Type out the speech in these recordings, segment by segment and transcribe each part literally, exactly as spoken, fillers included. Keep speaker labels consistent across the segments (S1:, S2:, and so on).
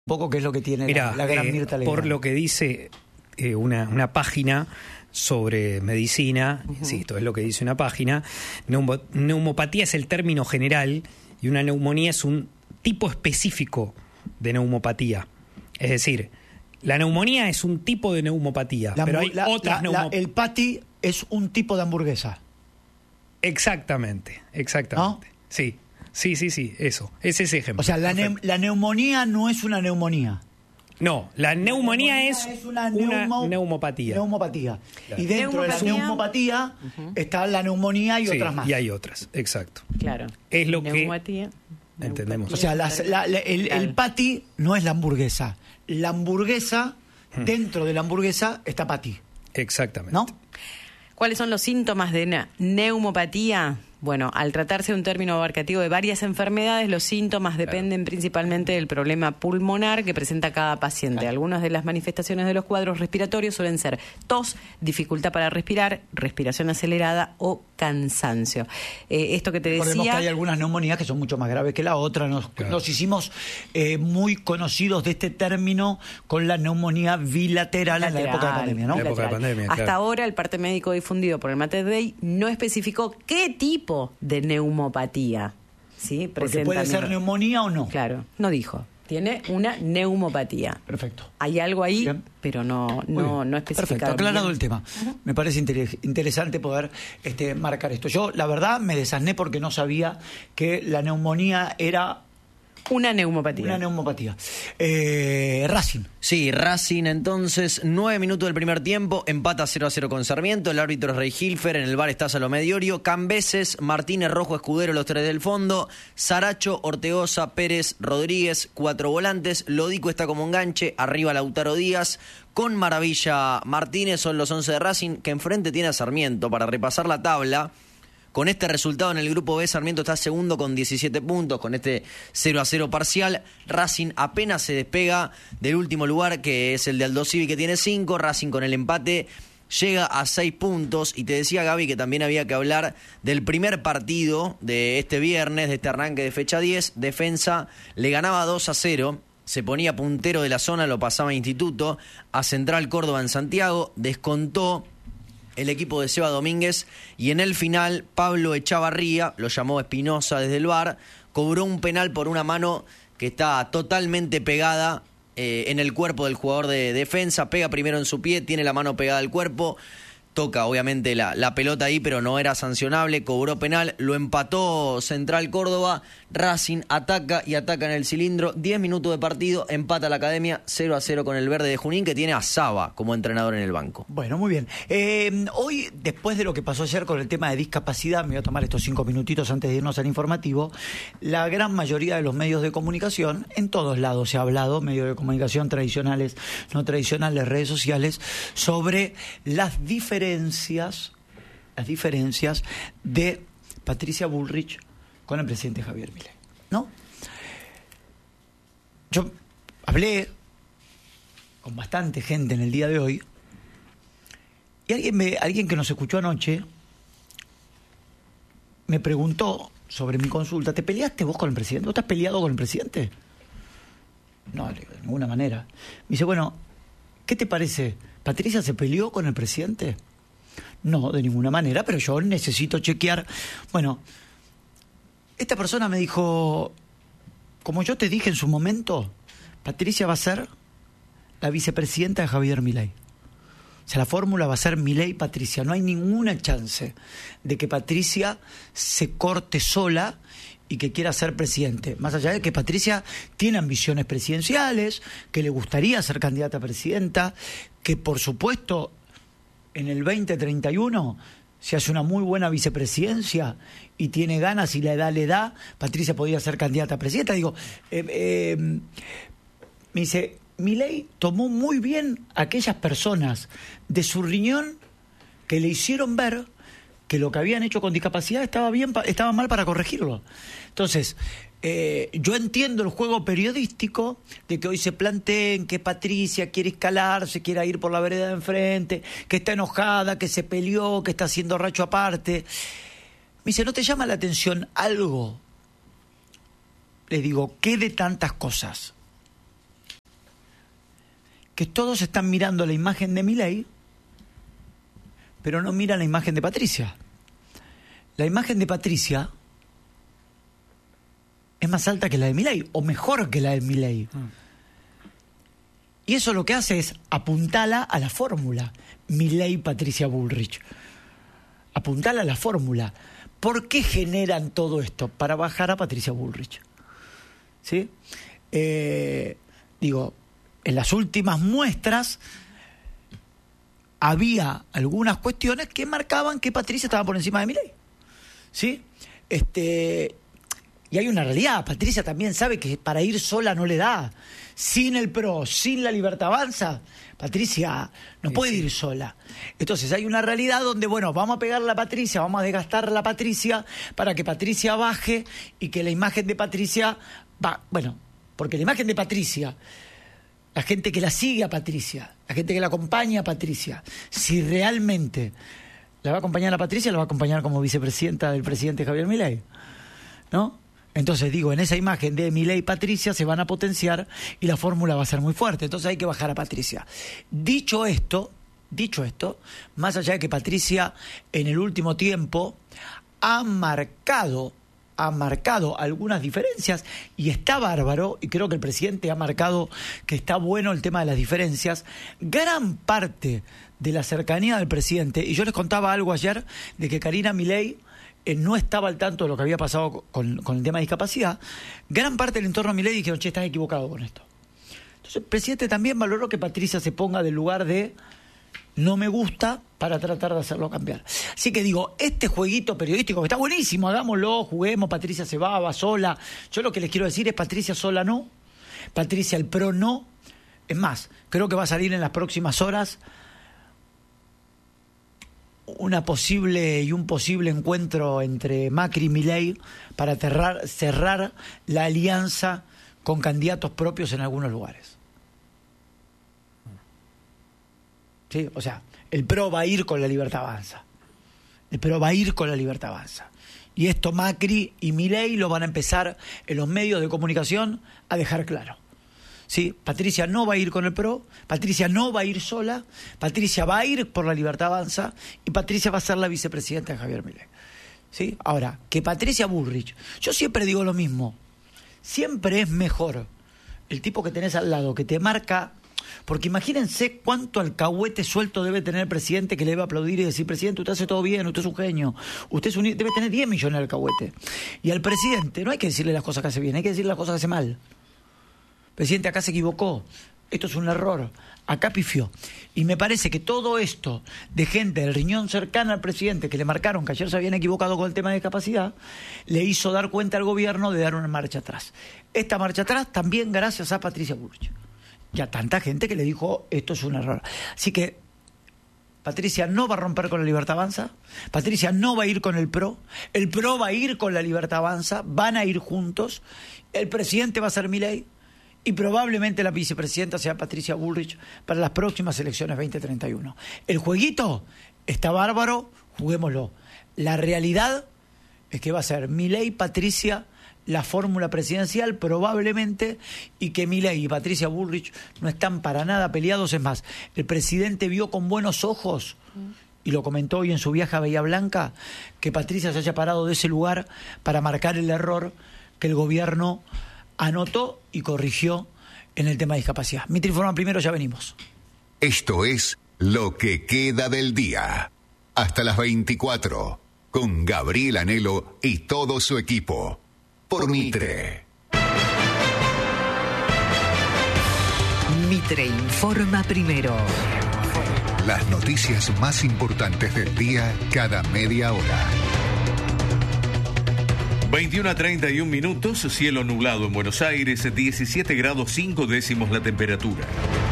S1: poco qué es lo que tiene
S2: Mirá,
S1: la, la gran
S2: eh,
S1: Mirta Legrand.
S2: Por lo que dice eh, una, una página sobre medicina, uh-huh. Insisto, es lo que dice una página, neumo, neumopatía es el término general y una neumonía es un tipo específico de neumopatía. Es decir, la neumonía es un tipo de neumopatía,
S1: la,
S2: pero hay
S1: la,
S2: otras
S1: la,
S2: neumopatías.
S1: El patty es un tipo de hamburguesa.
S2: Exactamente, exactamente. ¿No? Sí, sí, sí, sí, eso, es ese ejemplo.
S1: O sea, la, ne- la neumonía no es una neumonía.
S2: No, la neumonía,
S1: neumonía
S2: es,
S1: es una,
S2: una
S1: neumo,
S2: neumopatía.
S1: Neumopatía. Claro. Y dentro
S3: ¿Neumopatía?
S1: de la neumopatía uh-huh. está la neumonía y
S2: sí,
S1: otras más.
S2: Y hay otras, exacto.
S3: Claro.
S2: Es lo
S3: Neumatía,
S2: que entendemos.
S1: O sea, las, la, la, el, claro. el patty no es la hamburguesa. La hamburguesa, hmm. dentro de la hamburguesa está patty.
S2: Exactamente.
S1: ¿No?
S3: ¿Cuáles son los síntomas de una neumopatía? Bueno, al tratarse de un término abarcativo de varias enfermedades, los síntomas dependen claro. principalmente del problema pulmonar que presenta cada paciente. Claro. Algunas de las manifestaciones de los cuadros respiratorios suelen ser tos, dificultad para respirar, respiración acelerada o cansancio. Eh, esto que te decía...
S1: Recordemos que hay algunas neumonías que son mucho más graves que la otra. Nos, claro. nos hicimos eh, muy conocidos de este término con la neumonía bilateral, bilateral en la época de pandemia, ¿no?
S2: La época de pandemia,
S3: Hasta
S2: claro.
S3: ahora, el parte médico difundido por el MatedDay no especificó qué tipo de neumopatía, ¿sí?
S1: Porque puede ser neumonía o no.
S3: Claro, no dijo. Tiene una neumopatía.
S1: Perfecto.
S3: Hay algo ahí,
S1: bien.
S3: pero no, no, no especificado.
S1: Perfecto, aclarado
S3: bien.
S1: el tema. Uh-huh. Me parece inter- interesante poder este, marcar esto. Yo, la verdad, me desasné porque no sabía que la neumonía era...
S3: Una neumopatía.
S1: Una neumopatía. Eh, Racing.
S4: Sí, Racing entonces, nueve minutos del primer tiempo, empata cero a cero con Sarmiento, el árbitro es Rey Hilfer, en el bar está Salomé Diorio, Cambeses, Martínez, Rojo, Escudero, los tres del fondo, Saracho, Ortegoza, Pérez, Rodríguez, cuatro volantes, Lodico está como enganche, arriba Lautaro Díaz, con Maravilla Martínez, son los once de Racing, que enfrente tiene a Sarmiento. Para repasar la tabla, con este resultado en el grupo B, Sarmiento está segundo con diecisiete puntos, con este cero a cero parcial. Racing apenas se despega del último lugar, que es el de Aldo Civi, que tiene cinco. Racing con el empate llega a seis puntos. Y te decía, Gaby, que también había que hablar del primer partido de este viernes, de este arranque de fecha diez. Defensa le ganaba dos a cero. Se ponía puntero de la zona, lo pasaba a Instituto, a Central Córdoba en Santiago, descontó el equipo de Seba Domínguez y en el final Pablo Echavarría, lo llamó Espinosa desde el V A R, cobró un penal por una mano que está totalmente pegada eh, en el cuerpo del jugador de defensa, pega primero en su pie, tiene la mano pegada al cuerpo, toca obviamente la, la pelota ahí, pero no era sancionable, cobró penal, lo empató Central Córdoba. Racing ataca y ataca en el cilindro, diez minutos de partido, empata la Academia cero a cero con el Verde de Junín, que tiene a Saba como entrenador en el banco.
S1: Bueno, muy bien. Eh, hoy, después de lo que pasó ayer con el tema de discapacidad, me voy a tomar estos cinco minutitos antes de irnos al informativo, la gran mayoría de los medios de comunicación, en todos lados se ha hablado, medios de comunicación tradicionales, no tradicionales, redes sociales, sobre las diferencias, las diferencias de Patricia Bullrich con el presidente Javier Milei, ¿no? Yo hablé con bastante gente en el día de hoy y alguien, me, alguien que nos escuchó anoche me preguntó sobre mi consulta: ¿te peleaste vos con el presidente? ¿Vos estás peleado con el presidente? No, de ninguna manera. Me dice, bueno, ¿qué te parece? ¿Patricia se peleó con el presidente? No, de ninguna manera, pero yo necesito chequear. Bueno, esta persona me dijo, como yo te dije en su momento, Patricia va a ser la vicepresidenta de Javier Milei. O sea, la fórmula va a ser Milei-Patricia. No hay ninguna chance de que Patricia se corte sola y que quiera ser presidente. Más allá de que Patricia tiene ambiciones presidenciales, que le gustaría ser candidata a presidenta, que por supuesto en el veinte treinta y uno se hace una muy buena vicepresidencia y tiene ganas y la edad le da, Patricia podría ser candidata a presidenta. Digo, eh, eh, me dice, Milei tomó muy bien a aquellas personas de su riñón que le hicieron ver que lo que habían hecho con discapacidad estaba bien, estaba mal para corregirlo. Entonces, eh, yo entiendo el juego periodístico de que hoy se planteen que Patricia quiere escalarse, quiere ir por la vereda de enfrente, que está enojada, que se peleó, que está haciendo racho aparte. Me dice, ¿no te llama la atención algo? Le digo, ¿qué de tantas cosas? que todos están mirando la imagen de Milei, pero no miran la imagen de Patricia. La imagen de Patricia es más alta que la de Milei, o mejor que la de Milei. Mm. Y eso lo que hace es apuntala a la fórmula. Milei, Patricia Bullrich. Apuntala a la fórmula. ¿Por qué generan todo esto? Para bajar a Patricia Bullrich. ¿Sí? Eh, digo, en las últimas muestras había algunas cuestiones que marcaban que Patricia estaba por encima de Milei. ¿Sí? Este... Y hay una realidad, Patricia también sabe que para ir sola no le da. Sin el PRO, sin la Libertad Avanza, Patricia no sí, puede sí. ir sola. Entonces hay una realidad donde, bueno, vamos a pegarle a Patricia, vamos a desgastar a Patricia para que Patricia baje y que la imagen de Patricia va. Bueno, porque la imagen de Patricia, la gente que la sigue a Patricia, la gente que la acompaña a Patricia, si realmente la va a acompañar a Patricia, la va a acompañar como vicepresidenta del presidente Javier Milei, ¿no? Entonces, digo, en esa imagen de Milei y Patricia se van a potenciar y la fórmula va a ser muy fuerte. Entonces hay que bajar a Patricia. Dicho esto, dicho esto, más allá de que Patricia en el último tiempo ha marcado, ha marcado algunas diferencias y está bárbaro, y creo que el presidente ha marcado que está bueno el tema de las diferencias, gran parte de la cercanía del presidente, y yo les contaba algo ayer de que Karina Milei Eh, no estaba al tanto de lo que había pasado con, con el tema de discapacidad, gran parte del entorno de Milei dijeron, che, estás equivocado con esto. Entonces el presidente también valoró que Patricia se ponga del lugar de no me gusta para tratar de hacerlo cambiar. Así que digo, este jueguito periodístico que está buenísimo, hagámoslo, juguemos, Patricia se va, va sola. Yo lo que les quiero decir es Patricia sola no, Patricia el PRO no. Es más, creo que va a salir en las próximas horas una posible y un posible encuentro entre Macri y Milei para cerrar, cerrar la alianza con candidatos propios en algunos lugares. ¿Sí? O sea, el PRO va a ir con la Libertad Avanza. El PRO va a ir con la Libertad Avanza. Y esto Macri y Milei lo van a empezar en los medios de comunicación a dejar claro. ¿Sí? Patricia no va a ir con el PRO, Patricia no va a ir sola, Patricia va a ir por la Libertad Avanza y Patricia va a ser la vicepresidenta de Javier Milei. ¿Sí? Ahora, que Patricia Bullrich, yo siempre digo lo mismo, siempre es mejor el tipo que tenés al lado, que te marca, porque imagínense cuánto alcahuete suelto debe tener el presidente que le debe aplaudir y decir, presidente, usted hace todo bien, usted es un genio, usted es un... debe tener diez millones de alcahuete. Y al presidente no hay que decirle las cosas que hace bien, hay que decirle las cosas que hace mal. Presidente, acá se equivocó, esto es un error, acá pifió. Y me parece que todo esto de gente del riñón cercana al presidente que le marcaron que ayer se habían equivocado con el tema de discapacidad, le hizo dar cuenta al gobierno de dar una marcha atrás. Esta marcha atrás también gracias a Patricia Bullrich. Y a tanta gente que le dijo esto es un error. Así que Patricia no va a romper con la Libertad Avanza, Patricia no va a ir con el PRO, el PRO va a ir con la Libertad Avanza, van a ir juntos, el presidente va a ser Milei, y probablemente la vicepresidenta sea Patricia Bullrich para las próximas elecciones veinte treinta y uno. El jueguito está bárbaro, juguémoslo. La realidad es que va a ser Milei, Patricia, la fórmula presidencial probablemente, y que Milei y Patricia Bullrich no están para nada peleados. Es más, el presidente vio con buenos ojos, y lo comentó hoy en su viaje a Bahía Blanca, que Patricia se haya parado de ese lugar para marcar el error que el gobierno anotó y corrigió en el tema de discapacidad. Mitre informa primero, ya venimos.
S5: Esto es Lo que queda del día. Hasta las veinticuatro, con Gabriel Anhelo y todo su equipo. Por Mitre.
S6: Mitre informa primero.
S5: Las noticias más importantes del día cada media hora.
S7: veintiuno a treinta y un minutos, cielo nublado en Buenos Aires, diecisiete grados cinco décimos la temperatura.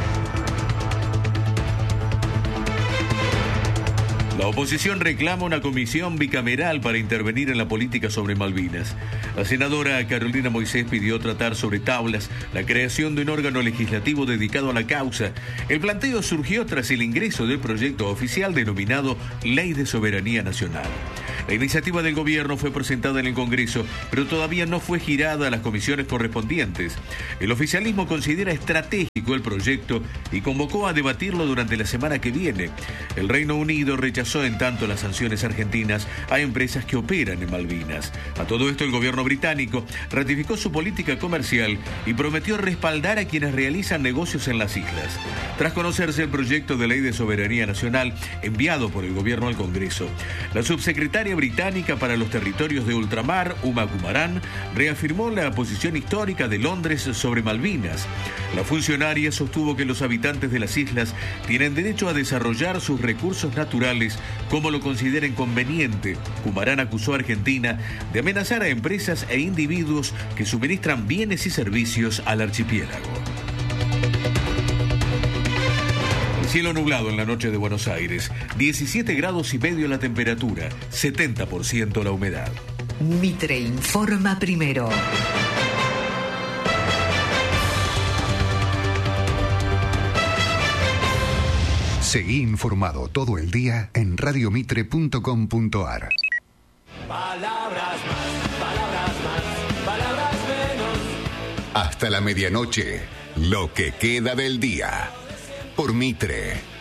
S7: La oposición reclama una comisión bicameral para intervenir en la política sobre Malvinas. La senadora Carolina Moisés pidió tratar sobre tablas la creación de un órgano legislativo dedicado a la causa. El planteo surgió tras el ingreso del proyecto oficial denominado Ley de Soberanía Nacional. La iniciativa del gobierno fue presentada en el Congreso, pero todavía no fue girada a las comisiones correspondientes. El oficialismo considera estratégico el proyecto y convocó a debatirlo durante la semana que viene. El Reino Unido rechazó en tanto las sanciones argentinas a empresas que operan en Malvinas. A todo esto, el gobierno británico ratificó su política comercial y prometió respaldar a quienes realizan negocios en las islas. Tras conocerse el proyecto de ley de soberanía nacional enviado por el gobierno al Congreso, la subsecretaria británica para los territorios de ultramar, Uma Kumaran, reafirmó la posición histórica de Londres sobre Malvinas. La funcionaria sostuvo que los habitantes de las islas tienen derecho a desarrollar sus recursos naturales como lo consideren conveniente. Kumaran acusó a Argentina de amenazar a empresas e individuos que suministran bienes y servicios al archipiélago. Cielo nublado en la noche de Buenos Aires, diecisiete grados y medio la temperatura, setenta por ciento la humedad.
S6: Mitre informa primero.
S5: Seguí informado todo el día en radio mitre punto com punto a r.
S8: Palabras más, palabras más, palabras menos.
S5: Hasta la medianoche, lo que queda del día. Por Mitre.